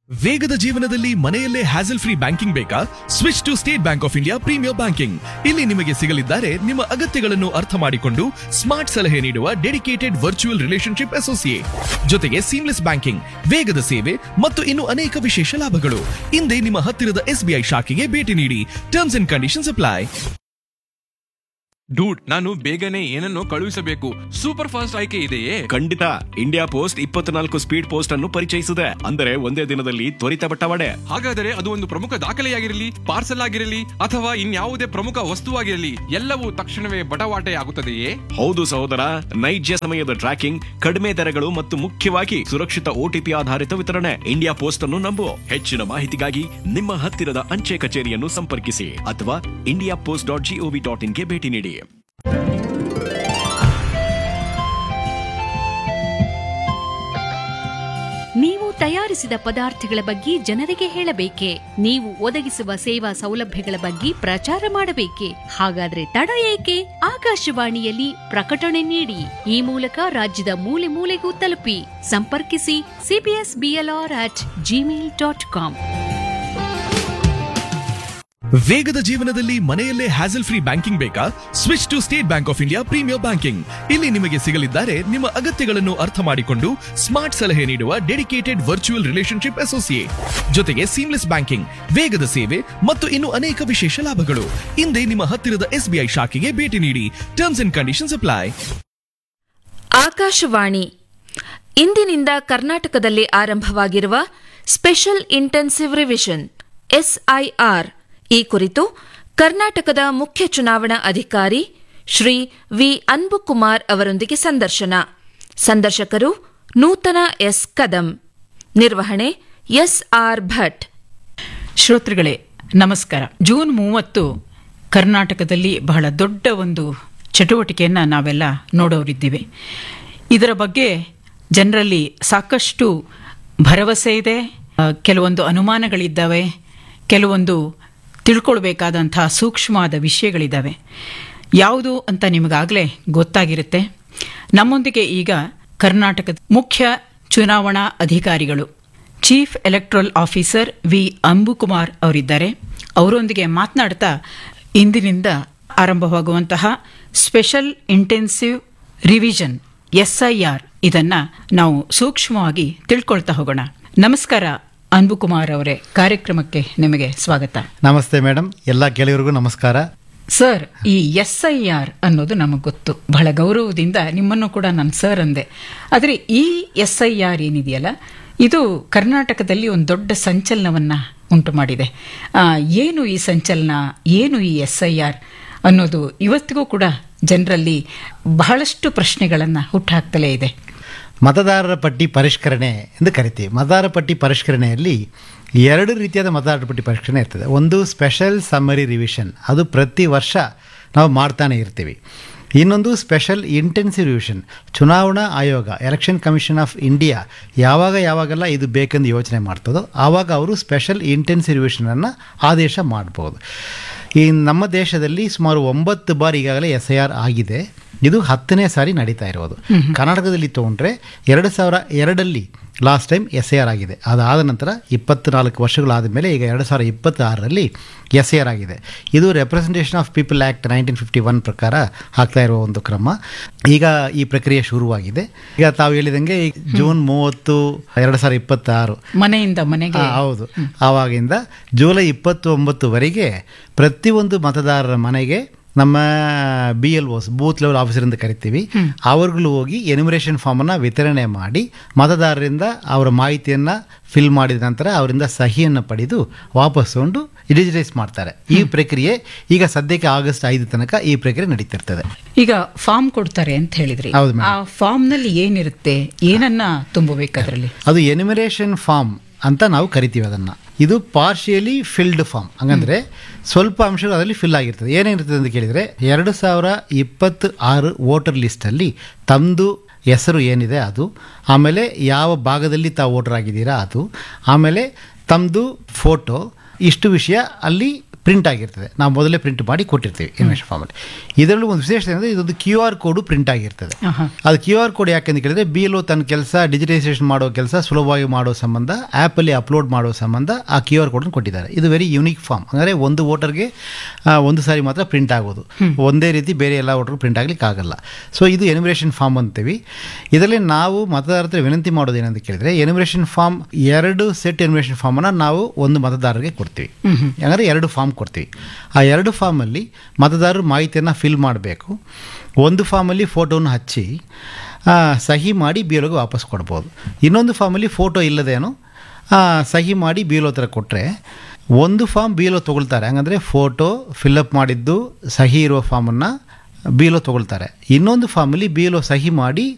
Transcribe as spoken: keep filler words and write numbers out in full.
ವೇಗದ ಜೀವನದಲ್ಲಿ ಮನೆಯಲ್ಲೇ ಹ್ಯಾಸಲ್ ಫ್ರೀ ಬ್ಯಾಂಕಿಂಗ್ ಬೇಕಾ? Switch to state bank of India premier banking. ಇಲ್ಲಿ ನಿಮಗೆ ಸಿಗಲಿದ್ದಾರೆ ನಿಮ್ಮ ಅಗತ್ಯಗಳನ್ನು ಅರ್ಥ ಮಾಡಿಕೊಂಡು ಸ್ಮಾರ್ಟ್ ಸಲಹೆ ನೀಡುವ ಡೆಡಿಕೇಟೆಡ್ ವರ್ಚುವಲ್ ರಿಲೇಶನ್ಶಿಪ್ ಅಸೋಸಿಯೇಟ್, ಜೊತೆಗೆ ಸೀಮ್ಲೆಸ್ ಬ್ಯಾಂಕಿಂಗ್, ವೇಗದ ಸೇವೆ ಮತ್ತು ಇನ್ನು ಅನೇಕ ವಿಶೇಷ ಲಾಭಗಳು. ಹಿಂದೆ ನಿಮ್ಮ ಹತ್ತಿರದ ಎಸ್ಬಿಐ ಶಾಖೆಗೆ ಭೇಟಿ ನೀಡಿ. Terms and conditions apply. Dude, ನಾನು ಬೇಗನೆ ಏನನ್ನು ಕಳುಹಿಸಬೇಕು. ಸೂಪರ್ ಫಾಸ್ಟ್ ಆಯ್ಕೆ ಇದೆಯೇ? ಖಂಡಿತ. ಇಂಡಿಯಾ ಪೋಸ್ಟ್ ಇಪ್ಪತ್ನಾಲ್ಕು ಸ್ಪೀಡ್ ಪೋಸ್ಟ್ ಅನ್ನು ಪರಿಚಯಿಸಿದೆ. ಅಂದರೆ ಒಂದೇ ದಿನದಲ್ಲಿ ತ್ವರಿತ ಬಟ್ಟವಾಡೆ. ಹಾಗಾದರೆ ಅದು ಒಂದು ಪ್ರಮುಖ ದಾಖಲೆಯಾಗಿರಲಿ, ಪಾರ್ಸಲ್ ಆಗಿರಲಿ ಅಥವಾ ಇನ್ಯಾವುದೇ ಪ್ರಮುಖ ವಸ್ತುವಾಗಿರಲಿ, ಎಲ್ಲವೂ ತಕ್ಷಣವೇ ಬಟವಾಟೆ ಆಗುತ್ತದೆಯೇ? ಹೌದು ಸಹೋದರ, ನೈಜ ಸಮಯದ ಟ್ರ್ಯಾಕಿಂಗ್, ಕಡಿಮೆ ದರಗಳು ಮತ್ತು ಮುಖ್ಯವಾಗಿ ಸುರಕ್ಷಿತ ಓಟಿಪಿ ಆಧಾರಿತ ವಿತರಣೆ. ಇಂಡಿಯಾ ಪೋಸ್ಟ್ ಅನ್ನು ನಂಬು. ಹೆಚ್ಚಿನ ಮಾಹಿತಿಗಾಗಿ ನಿಮ್ಮ ಹತ್ತಿರದ ಅಂಚೆ ಕಚೇರಿಯನ್ನು ಸಂಪರ್ಕಿಸಿ ಅಥವಾ India post dot gov dot ಇನ್ಗೆ ಭೇಟಿ ನೀಡಿ. ನೀವು ತಯಾರಿಸಿದ ಪದಾರ್ಥಗಳ ಬಗ್ಗೆ ಜನರಿಗೆ ಹೇಳಬೇಕೆ? ನೀವು ಒದಗಿಸುವ ಸೇವಾ ಸೌಲಭ್ಯಗಳ ಬಗ್ಗೆ ಪ್ರಚಾರ ಮಾಡಬೇಕೆ? ಹಾಗಾದ್ರೆ ತಡ ಏಕೆ? ಆಕಾಶವಾಣಿಯಲ್ಲಿ ಪ್ರಕಟಣೆ ನೀಡಿ. ಈ ಮೂಲಕ ರಾಜ್ಯದ ಮೂಲೆ ಮೂಲೆಗೂ ತಲುಪಿ. ಸಂಪರ್ಕಿಸಿ CBS BLR at Gmail dot com. ವೇಗದ ಜೀವನದಲ್ಲಿ ಮನೆಯಲ್ಲೇ ಹ್ಯಾಸಲ್ ಫ್ರೀ ಬ್ಯಾಂಕಿಂಗ್ ಬೇಕಾ? Switch to state bank of India premier banking. ಇಲ್ಲಿ ನಿಮಗೆ ಸಿಗಲಿದ್ದಾರೆ ನಿಮ್ಮ ಅಗತ್ಯಗಳನ್ನು ಅರ್ಥ ಮಾಡಿಕೊಂಡು ಸ್ಮಾರ್ಟ್ ಸಲಹೆ ನೀಡುವ ಡೆಡಿಕೇಟೆಡ್ ವರ್ಚುವಲ್ ರಿಲೇಶನ್ಶಿಪ್ ಅಸೋಸಿಯೇಟ್, ಜೊತೆಗೆ ಸೀಮ್ಲೆಸ್ ಬ್ಯಾಂಕಿಂಗ್, ವೇಗದ ಸೇವೆ ಮತ್ತು ಇನ್ನು ಅನೇಕ ವಿಶೇಷ ಲಾಭಗಳು. ಹಿಂದೆ ನಿಮ್ಮ ಹತ್ತಿರದ ಎಸ್ಬಿಐ ಶಾಖೆಗೆ ಭೇಟಿ ನೀಡಿ. Terms and conditions apply. Akashvani ಇಂದಿನಿಂದ ಕರ್ನಾಟಕದಲ್ಲಿ ಆರಂಭವಾಗಿರುವ ಸ್ಪೆಷಲ್ ಇಂಟೆನ್ಸಿವ್ ರಿವಿಷನ್ ಎಸ್ಐಆರ್ ಈ ಕುರಿತು ಕರ್ನಾಟಕದ ಮುಖ್ಯ ಚುನಾವಣಾ ಅಧಿಕಾರಿ ಶ್ರೀ ವಿ ಅನ್ಬುಕುಮಾರ್ ಅವರೊಂದಿಗೆ ಸಂದರ್ಶನ. ಸಂದರ್ಶಕರು ನೂತನ ಎಸ್ ಕದಂ. ನಿರ್ವಹಣೆ ಎಸ್ ಆರ್ ಭಟ್. ಶ್ರೋತೃಗಳೇ ನಮಸ್ಕಾರ. ಜೂನ್ ಮೂವತ್ತು ಕರ್ನಾಟಕದಲ್ಲಿ ಬಹಳ ದೊಡ್ಡ ಒಂದು ಚಟುವಟಿಕೆಯನ್ನು ನಾವೆಲ್ಲ ನೋಡೋರಿದ್ದೀವಿ. ಇದರ ಬಗ್ಗೆ ಜನರಲ್ಲಿ ಸಾಕಷ್ಟು ಭರವಸೆ ಇದೆ, ಕೆಲವೊಂದು ಅನುಮಾನಗಳಿದ್ದಾವೆ, ಕೆಲವೊಂದು ತಿಳ್ಕೊಳ್ಬೇಕಾದಂತಹ ಸೂಕ್ಷ್ಮವಾದ ವಿಷಯಗಳಿದ್ದಾವೆ. ಯಾವುದು ಅಂತ ನಿಮಗಾಗಲೇ ಗೊತ್ತಾಗಿರುತ್ತೆ. ನಮ್ಮೊಂದಿಗೆ ಈಗ ಕರ್ನಾಟಕದ ಮುಖ್ಯ ಚುನಾವಣಾ ಅಧಿಕಾರಿಗಳು chief electoral officer V Anbukumar ಅವರಿದ್ದಾರೆ. ಅವರೊಂದಿಗೆ ಮಾತನಾಡ್ತಾ ಇಂದಿನಿಂದ ಆರಂಭವಾಗುವಂತಹ ಸ್ಪೆಷಲ್ ಇಂಟೆನ್ಸಿವ್ ರಿವಿಷನ್ ಎಸ್ಐಆರ್ ಇದನ್ನು ನಾವು ಸೂಕ್ಷ್ಮವಾಗಿ ತಿಳ್ಕೊಳ್ತಾ ಹೋಗೋಣ. ನಮಸ್ಕಾರ ಅನ್ಬುಕುಮಾರ್ ಅವರೇ, ಕಾರ್ಯಕ್ರಮಕ್ಕೆ ನಿಮಗೆ ಸ್ವಾಗತ. ನಮಸ್ತೆ ಮೇಡಮ್, ಎಲ್ಲ ಗೆಳೆಯರಿಗೂ ನಮಸ್ಕಾರ. ಸರ್, ಈ ಎಸ್ಐಆರ್ ಅನ್ನೋದು ನಮಗೆ ಗೊತ್ತು, ಬಹಳ ಗೌರವದಿಂದ ನಿಮ್ಮನ್ನು ಕೂಡ ನಾನು ಸರ್ ಅಂದೆ. ಆದರೆ ಈ ಎಸ್ಐಆರ್ ಏನಿದೆಯಲ್ಲ, ಇದು ಕರ್ನಾಟಕದಲ್ಲಿ ಒಂದು ದೊಡ್ಡ ಸಂಚಲನವನ್ನು ಉಂಟು ಮಾಡಿದೆ. ಏನು ಈ ಸಂಚಲನ, ಏನು ಈ ಎಸ್ಐಆರ್ ಅನ್ನೋದು ಇವತ್ತಿಗೂ ಕೂಡ ಜನರಲ್ಲಿ ಬಹಳಷ್ಟು ಪ್ರಶ್ನೆಗಳನ್ನು ಹುಟ್ಟುಹಾಕ್ತಲೇ ಇದೆ. ಮತದಾರರ ಪಟ್ಟಿ ಪರಿಷ್ಕರಣೆ ಎಂದು ಕರಿತೀವಿ. ಮತದಾರರ ಪಟ್ಟಿ ಪರಿಷ್ಕರಣೆಯಲ್ಲಿ ಎರಡು ರೀತಿಯಾದ ಮತದಾರರ ಪಟ್ಟಿ ಪರಿಷ್ಕರಣೆ ಇರ್ತದೆ. ಒಂದು ಸ್ಪೆಷಲ್ ಸಮ್ಮರಿ ರಿವಿಷನ್, ಅದು ಪ್ರತಿ ವರ್ಷ ನಾವು ಮಾಡ್ತಾನೆ ಇರ್ತೀವಿ. ಇನ್ನೊಂದು ಸ್ಪೆಷಲ್ ಇಂಟೆನ್ಸಿವ್ ರಿವಿಷನ್, ಚುನಾವಣಾ ಆಯೋಗ ಎಲೆಕ್ಷನ್ ಕಮಿಷನ್ ಆಫ್ ಇಂಡಿಯಾ ಯಾವಾಗ ಯಾವಾಗೆಲ್ಲ ಇದು ಬೇಕೆಂದು ಯೋಚನೆ ಮಾಡ್ತದೋ ಆವಾಗ ಅವರು ಸ್ಪೆಷಲ್ ಇಂಟೆನ್ಸಿವ್ ರಿವಿಷನನ್ನು ಆದೇಶ ಮಾಡ್ಬೋದು. ಈ ನಮ್ಮ ದೇಶದಲ್ಲಿ ಸುಮಾರು ಒಂಬತ್ತು ಬಾರಿ ಈಗಾಗಲೇ ಎಸ್ ಐ ಆರ್ ಆಗಿದೆ. ಇದು ಹತ್ತನೇ ಸಾರಿ ನಡೀತಾ ಇರೋದು. ಕರ್ನಾಟಕದಲ್ಲಿ ತೊಗೊಂಡ್ರೆ ಎರಡು ಸಾವಿರ ಎರಡಲ್ಲಿ last time S I R ಆಗಿದೆ. ಅದಾದ ನಂತರ ಇಪ್ಪತ್ತ್ನಾಲ್ಕು ವರ್ಷಗಳಾದ ಮೇಲೆ ಈಗ ಎರಡು ಸಾವಿರ ಇಪ್ಪತ್ತಾರರಲ್ಲಿ ಎಸ್ ಐ ಆರ್ ಆಗಿದೆ. ಇದು representation of people act nineteen fifty one ಪ್ರಕಾರ ಆಗ್ತಾ ಇರುವ ಒಂದು ಕ್ರಮ. ಈಗ ಈ ಪ್ರಕ್ರಿಯೆ ಶುರುವಾಗಿದೆ. ಈಗ ತಾವು ಹೇಳಿದಂಗೆ ಜೂನ್ ಮೂವತ್ತು ಎರಡು ಸಾವಿರ ಇಪ್ಪತ್ತಾರು ಮನೆಯಿಂದ ಮನೆಗೆ, ಹೌದು, ಆವಾಗಿಂದ ಜುಲೈ ಇಪ್ಪತ್ತೊಂಬತ್ತುವರೆಗೆ ಪ್ರತಿಯೊಂದು ಮತದಾರರ ಮನೆಗೆ ನಮ್ಮ B L ಓಸ್ booth level officer ಅಂತ ಕರಿತೀವಿ, ಅವ್ರುಗಳು ಹೋಗಿ ಎನ್ಯುಮರೇಷನ್ ಫಾರ್ಮನ್ನು ವಿತರಣೆ ಮಾಡಿ ಮತದಾರರಿಂದ ಅವರ ಮಾಹಿತಿಯನ್ನು ಫಿಲ್ ಮಾಡಿದ ನಂತರ ಅವರಿಂದ ಸಹಿಯನ್ನು ಪಡೆದು ವಾಪಸ್ ತಗೊಂಡು ಡಿಜಿಟೈಸ್ ಮಾಡ್ತಾರೆ. ಈ ಪ್ರಕ್ರಿಯೆ ಈಗ ಸದ್ಯಕ್ಕೆ ಆಗಸ್ಟ್ ಐದು ತನಕ ಈ ಪ್ರಕ್ರಿಯೆ ನಡೀತಿರ್ತದೆ. ಈಗ ಫಾರ್ಮ್ ಕೊಡ್ತಾರೆ ಅಂತ ಹೇಳಿದ್ರಿ. ಹೌದು ಮೇಡಮ್. ಆ ಫಾರ್ಮ್ ನಲ್ಲಿ ಏನಿರುತ್ತೆ, ಏನನ್ನ ತುಂಬಬೇಕು ಅದರಲ್ಲಿ? ಅದು ಎನ್ಯುಮರೇಷನ್ ಫಾರ್ಮ್ ಅಂತ ನಾವು ಕರಿತೀವಿ ಅದನ್ನು. ಇದು ಪಾರ್ಷಿಯಲಿ ಫಿಲ್ಡ್ ಫಾರ್ಮ್, ಹಂಗಂದ್ರೆ ಸ್ವಲ್ಪ ಅಂಶಗಳು ಅದರಲ್ಲಿ ಫಿಲ್ ಆಗಿರ್ತದೆ. ಏನೇನಿರ್ತದೆ ಅಂತ ಕೇಳಿದರೆ, ಎರಡು ಸಾವಿರ ಇಪ್ಪತ್ತು ಆರು ವೋಟರ್ ಲಿಸ್ಟಲ್ಲಿ ತಮ್ಮದು ಹೆಸರು ಏನಿದೆ ಅದು, ಆಮೇಲೆ ಯಾವ ಭಾಗದಲ್ಲಿ ತಾವು ವೋಟರ್ ಆಗಿದ್ದೀರಾ ಅದು, ಆಮೇಲೆ ತಮ್ಮದು ಫೋಟೋ, ಇಷ್ಟು ವಿಷಯ ಅಲ್ಲಿ ಪ್ರಿಂಟ್ ಆಗಿರ್ತದೆ, ನಾವು ಮೊದಲೇ ಪ್ರಿಂಟ್ ಮಾಡಿ ಕೊಟ್ಟಿರ್ತೀವಿ ಇನ್ವೆನ್ಷನ್ ಫಾರ್ಮಲ್ಲಿ. ಇದರಲ್ಲೂ ಒಂದು ವಿಶೇಷ ಏನಂದರೆ ಇದೊಂದು ಕ್ಯೂ ಆರ್ ಕೋಡು ಪ್ರಿಂಟ್ ಆಗಿರ್ತದೆ. ಅದು ಕ್ಯೂ ಆರ್ ಕೋಡ್ ಯಾಕೆಂತ ಕೇಳಿದ್ರೆ ಬಿ ಎಲ್ ಒ ತನ್ನ ಕೆಲಸ ಡಿಜಿಟೈಸೇಷನ್ ಮಾಡೋ ಕೆಲಸ ಸುಲಭವಾಗಿ ಮಾಡೋ ಸಂಬಂಧ ಆ್ಯಪಲ್ಲಿ ಅಪ್ಲೋಡ್ ಮಾಡೋ ಸಂಬಂಧ ಆ ಕ್ಯೂ ಆರ್ ಕೋಡನ್ನು ಕೊಟ್ಟಿದ್ದಾರೆ. ಇದು ವೆರಿ ಯುನೀಕ್ ಫಾರ್ಮ್, ಅಂದರೆ ಒಂದು ವೋಟರ್ಗೆ ಒಂದು ಸಾರಿ ಮಾತ್ರ ಪ್ರಿಂಟ್ ಆಗೋದು, ಒಂದೇ ರೀತಿ ಬೇರೆ ಎಲ್ಲ ವೋಟರ್ಗೆ ಪ್ರಿಂಟ್ ಆಗಲಿಕ್ಕೆ ಆಗಲ್ಲ. ಸೊ ಇದು ಎನ್ಯುಮರೇಷನ್ ಫಾರ್ಮ್ ಅಂತೀವಿ. ಇದರಲ್ಲಿ ನಾವು ಮತದಾರರ ಹತ್ರ ವಿನಂತಿ ಮಾಡೋದು ಏನಂತ ಕೇಳಿದ್ರೆ ಎನ್ಯುಮರೇಷನ್ ಫಾರ್ಮ್ ಎರಡು ಸೆಟ್ ಎನ್ಯುಮರೇಷನ್ ಫಾರ್ಮನ್ನು ನಾವು ಒಂದು ಮತದಾರರಿಗೆ ಕೊಡ್ತೀವಿ, ಅಂದರೆ ಎರಡು ಫಾರ್ಮ್ ಕೊಡ್ತೀವಿ. ಆ ಎರಡು ಫಾರ್ಮಲ್ಲಿ ಮತದಾರರು ಮಾಹಿತಿಯನ್ನು ಫಿಲ್ ಮಾಡಬೇಕು. ಒಂದು ಫಾರ್ಮಲ್ಲಿ ಫೋಟೋನ ಹಚ್ಚಿ ಸಹಿ ಮಾಡಿ ಬಿ ಎಲ್ ಒಗೆ ವಾಪಸ್ ಕೊಡ್ಬೋದು. ಇನ್ನೊಂದು ಫಾರ್ಮಲ್ಲಿ ಫೋಟೋ ಇಲ್ಲದೇನು ಸಹಿ ಮಾಡಿ ಬಿ ಎಲ್ ಒ ಹತ್ರ ಕೊಟ್ಟರೆ ಒಂದು ಫಾರ್ಮ್ ಬಿ ಎಲ್ ಒ ತೊಗೊಳ್ತಾರೆ, ಹಂಗಂದರೆ ಫೋಟೋ ಫಿಲ್ಅಪ್ ಮಾಡಿದ್ದು ಸಹಿ ಇರುವ ಫಾರ್ಮನ್ನು ಬಿ ಎಲ್ ಒ ತೊಗೊಳ್ತಾರೆ. ಇನ್ನೊಂದು ಫಾರ್ಮಲ್ಲಿ ಬಿ ಎಲ್ ಒ ಸಹಿ ಮಾಡಿ